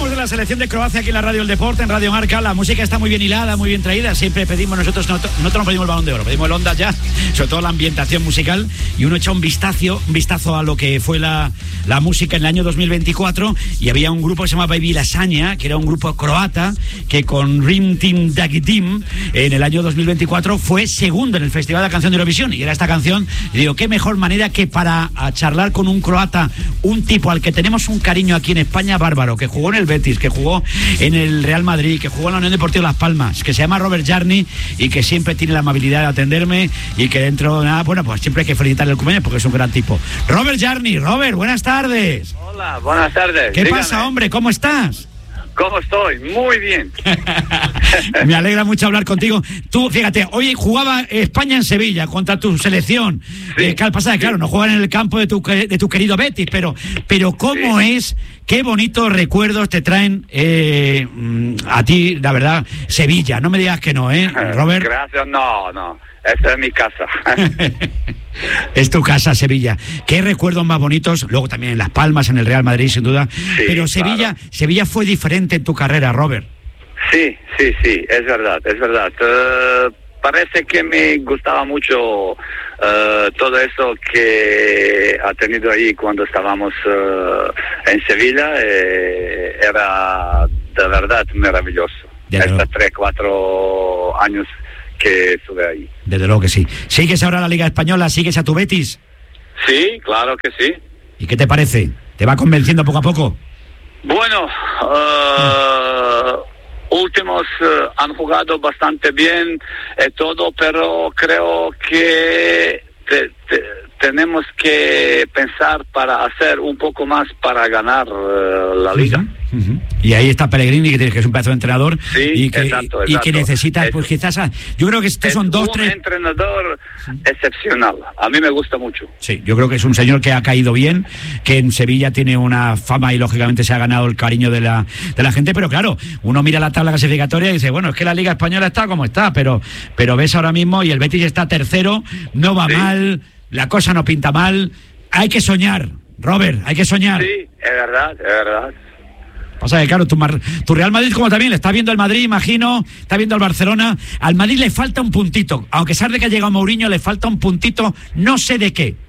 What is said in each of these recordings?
Hablamos de la selección de Croacia aquí en la Radio del Deporte, en Radio Marca. La música está muy bien hilada, muy bien traída. Siempre pedimos, nosotros no pedimos el Balón de Oro, pedimos el Ondas ya, sobre todo la ambientación musical. Y uno echa un vistazo a lo que fue la música en el año 2024. Y había un grupo que se llamaba Baby Lasagna, que era un grupo croata, que con Rim Tim Dagitim en el año 2024 fue segundo en el Festival de la Canción de Eurovisión. Y era esta canción, y digo, qué mejor manera que para charlar con un croata, un tipo al que tenemos un cariño aquí en España bárbaro, que jugó en el Betis, que jugó en el Real Madrid, que jugó en la Unión Deportiva Las Palmas, que se llama Robert Jarni y que siempre tiene la amabilidad de atenderme y que dentro de nada, bueno, pues siempre hay que felicitarle el cumpleaños porque es un gran tipo. Robert Jarni, Robert, buenas tardes. Hola, buenas tardes. ¿Qué Dígame. pasa, hombre? ¿Cómo estás? ¿Cómo estoy? Muy bien. Me alegra mucho hablar contigo. Tú, fíjate, hoy jugaba España en Sevilla contra tu selección. Sí. ¿Qué pasa? Claro, no juegan en el campo de tu querido Betis, pero ¿cómo es? Qué bonitos recuerdos te traen a ti, la verdad, Sevilla. No me digas que no, Robert. Gracias, no. Esta es mi casa. Es tu casa, Sevilla. Qué recuerdos más bonitos. Luego también en Las Palmas, en el Real Madrid, sin duda. Sí, pero Sevilla, claro. Sevilla fue diferente en tu carrera, Robert. Sí, es verdad. Parece que me gustaba mucho todo eso que ha tenido ahí cuando estábamos en Sevilla. Era de verdad maravilloso. Estos 3-4 años que estuve ahí. Desde luego que sí. ¿Sigues ahora la Liga Española? ¿Sigues a tu Betis? Sí, claro que sí. ¿Y qué te parece? ¿Te va convenciendo poco a poco? Bueno, últimos han jugado bastante bien todo, pero creo que tenemos que pensar para hacer un poco más para ganar la liga. Uh-huh. Y ahí está Pellegrini, que es un pedazo de entrenador. Sí, y que, exacto. Y que necesita, pues quizás, yo creo que estos son un entrenador excepcional. A mí me gusta mucho. Sí, yo creo que es un señor que ha caído bien, que en Sevilla tiene una fama y lógicamente se ha ganado el cariño de la gente, pero claro, uno mira la tabla clasificatoria y dice, bueno, es que la Liga Española está como está, pero ves ahora mismo y el Betis está tercero, no va mal, la cosa no pinta mal, hay que soñar, Robert, hay que soñar. Sí, es verdad. Pasa que claro, tu Real Madrid como también le está viendo el Madrid, imagino, está viendo al Barcelona. Al Madrid le falta un puntito, aunque sabe de que ha llegado Mourinho, le falta un puntito, no sé de qué.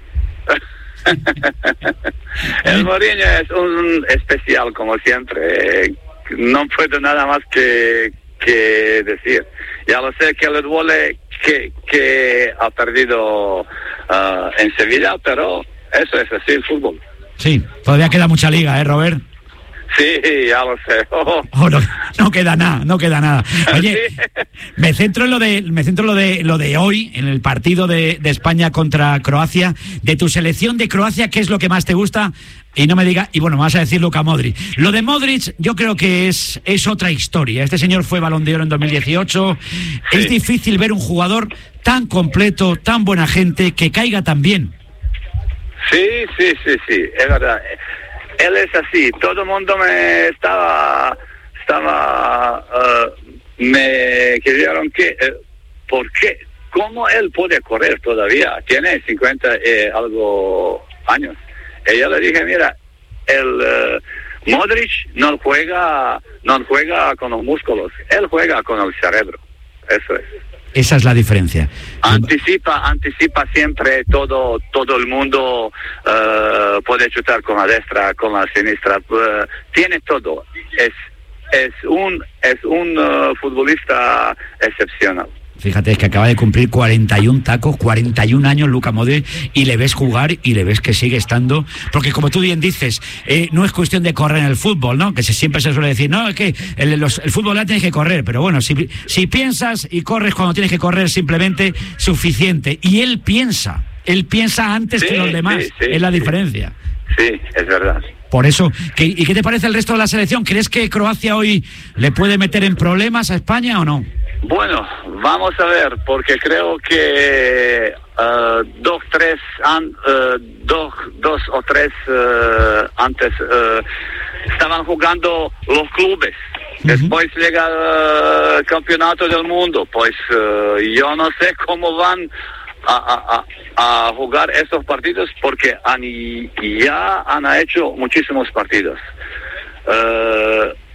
El Mourinho es un especial como siempre, no puedo nada más que decir. Ya lo sé que le duele que ha perdido en Sevilla, pero eso es así el fútbol. Sí, todavía queda mucha liga, Robert. Sí, ya lo sé. No queda nada. Oye, ¿Sí? me centro en lo de hoy, en el partido de España contra Croacia, de tu selección de Croacia, ¿qué es lo que más te gusta? Y no me diga, y bueno, me vas a decir Luka Modric. Lo de Modric, yo creo que es otra historia. Este señor fue Balón de Oro en 2018. Sí. Es difícil ver un jugador tan completo, tan buena gente, que caiga tan bien. Sí, es verdad. Él es así, todo el mundo me me querían que, ¿por qué? ¿Cómo él puede correr todavía? Tiene 50 algo años. Y yo le dije, mira, el Modric no juega con los músculos, él juega con el cerebro, eso es. Esa es la diferencia. Anticipa siempre todo el mundo, puede chutar con la destra, con la siniestra, tiene todo. Es un futbolista excepcional. Fíjate, es que acaba de cumplir 41 tacos, 41 años Luka Modric, y le ves jugar y le ves que sigue estando, porque como tú bien dices, no es cuestión de correr en el fútbol, ¿no? Que siempre se suele decir, no, es que el fútbol tienes que correr, pero bueno, si piensas y corres cuando tienes que correr, simplemente suficiente. Y él piensa antes que los demás, es la diferencia. Sí, es verdad. Por eso, ¿y qué te parece el resto de la selección? ¿Crees que Croacia hoy le puede meter en problemas a España o no? Bueno, vamos a ver, porque creo que dos o tres antes estaban jugando los clubes. Después llega el campeonato del mundo. Pues yo no sé cómo van a jugar estos partidos, porque ya han hecho muchísimos partidos.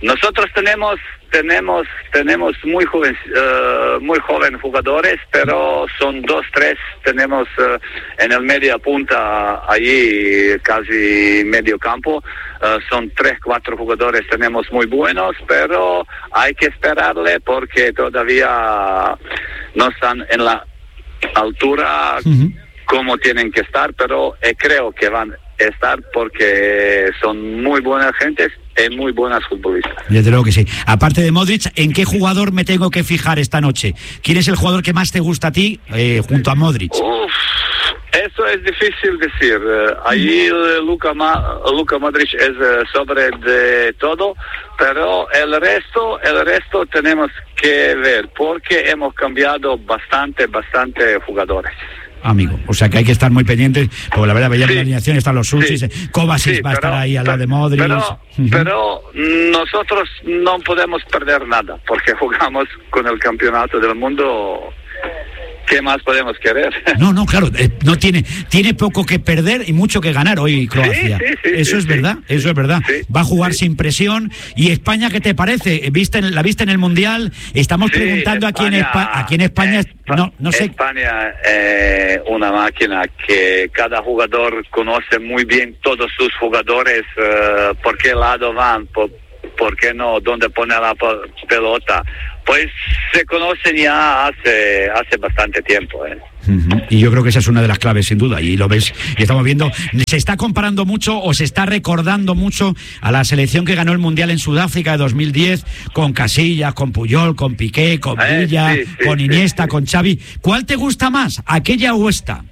nosotros tenemos muy joven jugadores, pero son 2, 3, tenemos en el media punta, allí casi medio campo, son 3, 4 jugadores, tenemos muy buenos, pero hay que esperarle porque todavía no están en la altura como tienen que estar, pero creo que van a estar porque son muy buenas gentes y muy buenas futbolistas. Desde luego que sí. Aparte de Modric, ¿en qué jugador me tengo que fijar esta noche? ¿Quién es el jugador que más te gusta a ti junto a Modric? Eso es difícil decir. Allí Luka Modric es sobre de todo, pero el resto tenemos que ver porque hemos cambiado bastante jugadores. Amigo, o sea que hay que estar muy pendientes, porque la verdad veía en la alineación están los Susis, Kovacic va a estar ahí al lado de Modric. Pero nosotros no podemos perder nada, porque jugamos con el campeonato del mundo. ¿Qué más podemos querer? No, claro, no tiene poco que perder y mucho que ganar hoy Croacia. Eso es verdad. Sí, va a jugar sin presión. ¿Y España qué te parece? ¿La viste en el Mundial? Estamos preguntando aquí en España. No sé. España es una máquina que cada jugador conoce muy bien todos sus jugadores, por qué lado van, por qué no, dónde pone la pelota. Pues se conocen ya hace bastante tiempo. Y yo creo que esa es una de las claves, sin duda, y lo ves, y estamos viendo, se está comparando mucho o se está recordando mucho a la selección que ganó el Mundial en Sudáfrica de 2010, con Casillas, con Puyol, con Piqué, con Villa, con Iniesta, con Xavi. ¿Cuál te gusta más, aquella o esta?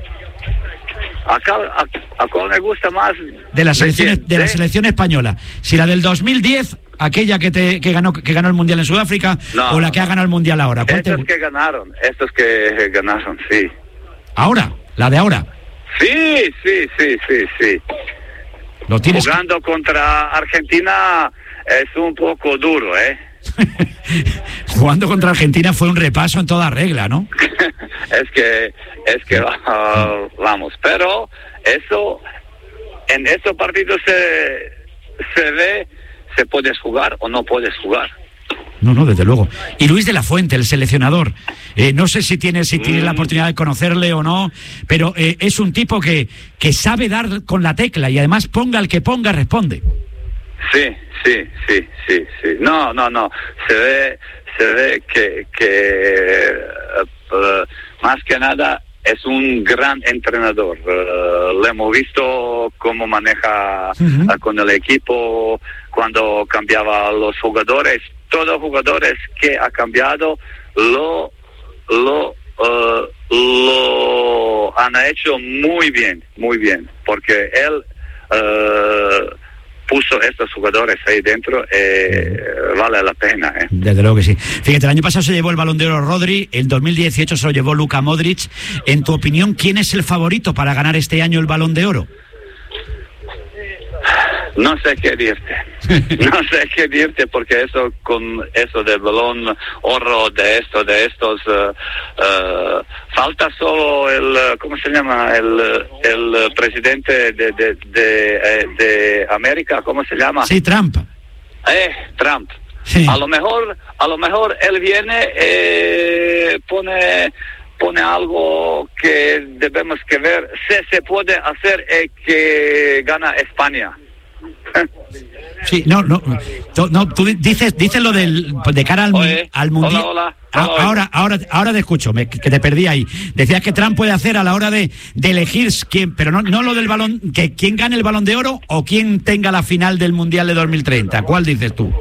¿A cuál me gusta más? De la selección española. Si la del 2010, aquella que ganó el Mundial en Sudáfrica, o la que ha ganado el Mundial ahora. Estos que ganaron, sí. ¿Ahora? ¿La de ahora? Sí. ¿Lo tienes? Jugando contra Argentina es un poco duro, Jugando contra Argentina fue un repaso en toda regla, ¿no? es que vamos, pero eso en estos partidos se ve, se puedes jugar o no puedes jugar. No, desde luego. Y Luis de la Fuente, el seleccionador, no sé si tienes la oportunidad de conocerle o no, pero es un tipo que sabe dar con la tecla y además ponga el que ponga, responde. Sí. No. Se ve que más que nada es un gran entrenador. Le hemos visto cómo maneja con el equipo, cuando cambiaba a los jugadores. Todos los jugadores que ha cambiado lo han hecho muy bien, porque él puso estos jugadores ahí dentro, vale la pena. Desde luego que sí. Fíjate, el año pasado se llevó el Balón de Oro Rodri, el 2018 se lo llevó Luka Modric. En tu opinión, ¿quién es el favorito para ganar este año el Balón de Oro? No sé qué decirte, porque eso del Balón Oro, de estos, falta solo ¿cómo se llama? El presidente de América, ¿cómo se llama? Sí, Trump. Trump. Sí. A lo mejor él viene, pone algo que debemos que ver. Se puede hacer que gana España. Sí, no, tú dices lo de cara al Mundial. Hola. Ahora te escucho, que te perdí ahí. Decías que Trump puede hacer a la hora de elegir quién, pero no lo del balón, que quién gane el Balón de Oro o quién tenga la final del Mundial de 2030. ¿Cuál dices tú?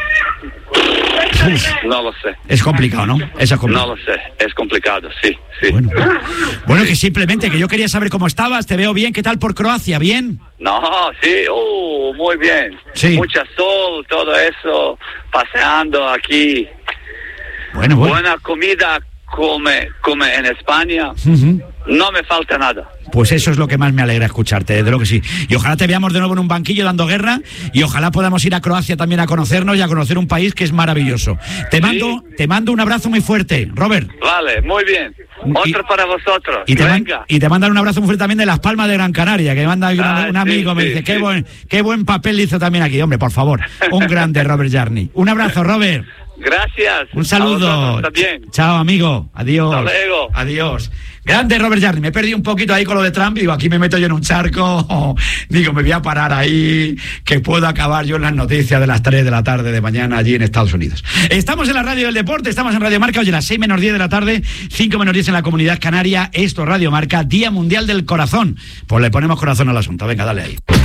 No lo sé. Es complicado, ¿no? Eso es complicado. No lo sé, es complicado, sí. Bueno, que simplemente que yo quería saber cómo estabas, te veo bien, ¿qué tal por Croacia? ¿Bien? No, sí, muy bien. Sí. Mucha sol, todo eso, paseando aquí. Bueno. Buena comida como en España, no me falta nada. Pues eso es lo que más me alegra escucharte, desde luego que sí. Y ojalá te veamos de nuevo en un banquillo dando guerra y ojalá podamos ir a Croacia también a conocernos y a conocer un país que es maravilloso. Te mando un abrazo muy fuerte, Robert. Vale, muy bien. Otro para vosotros. Y te mandan un abrazo muy fuerte también de Las Palmas de Gran Canaria, que me manda un amigo, me dice, qué buen papel hizo también aquí. Hombre, por favor, un grande Robert Jarni. Un abrazo, Robert. Gracias. Un saludo. Chao, amigo. Adiós. Hasta luego. Adiós. Grande Robert Jarni. Me perdí un poquito ahí con lo de Trump. Digo, aquí me meto yo en un charco. Digo, me voy a parar ahí, que puedo acabar yo en las noticias de las 3 de la tarde de mañana allí en Estados Unidos. Estamos en la radio del deporte, estamos en Radio Marca, hoy a las 6 menos 10 de la tarde, 5 menos 10 en la Comunidad Canaria. Esto, Radio Marca, Día Mundial del Corazón. Pues le ponemos corazón al asunto. Venga, dale ahí.